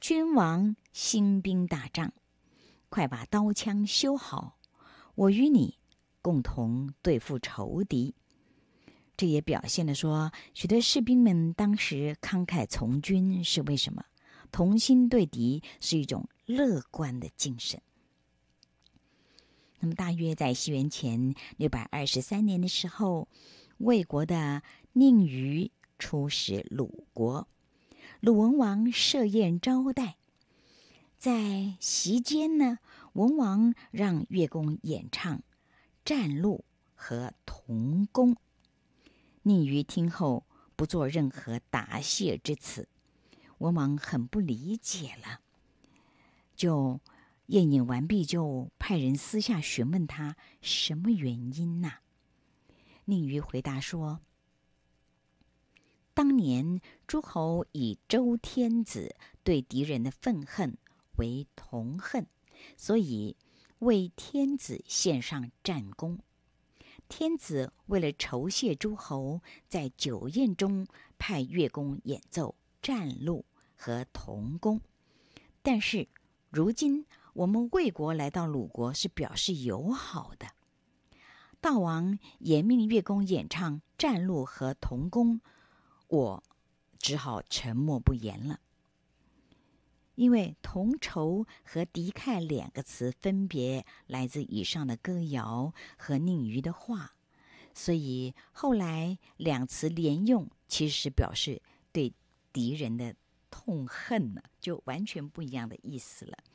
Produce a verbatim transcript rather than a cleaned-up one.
君王兴兵打仗，快把刀枪修好，我与你共同对付仇敌。这也表现了说，许多士兵们当时慷慨从军是为什么？同心对敌是一种乐观的精神。那么大约在西元前六百二十三年的时候，魏国的宁虞出使鲁国，鲁文王设宴招待。在席间呢，文王让乐工演唱《战鹿》和《同工》。宁虞听后不做任何答谢之词，文王很不理解了，就宴饮完毕，就派人私下询问他什么原因呐、啊？宁虞回答说，当年诸侯以周天子对敌人的愤恨为同恨，所以为天子献上战功。天子为了酬谢诸侯，在酒宴中派乐工演奏战鹿和同工。但是如今我们魏国来到鲁国是表示友好的，大王严命乐工演唱战鹿和同工，我只好沉默不言了。因为同仇和敌忾两个词分别来自以上的歌谣和宁虞的话，所以后来两词连用，其实表示对敌人的痛恨呢，就完全不一样的意思了。